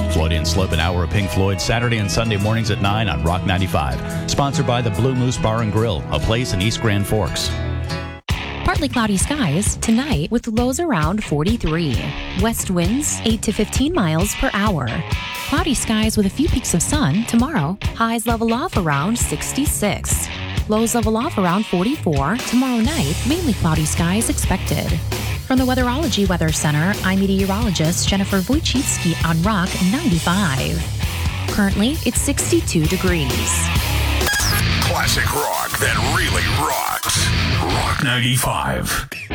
Floyd and Slope, an hour of Pink Floyd, Saturday and Sunday mornings at 9 on Rock 95. Sponsored by the Blue Moose Bar and Grill, a place in East Grand Forks. Partly cloudy skies tonight with lows around 43. West winds 8 to 15 miles per hour. Cloudy skies with a few peaks of sun tomorrow. Highs level off around 66. Lows level off around 44. Tomorrow night, mainly cloudy skies expected. From the Weatherology Weather Center, I'm meteorologist Jennifer Wojcicki on Rock 95. Currently, it's 62 degrees. Classic rock that really rocks. Rock 95.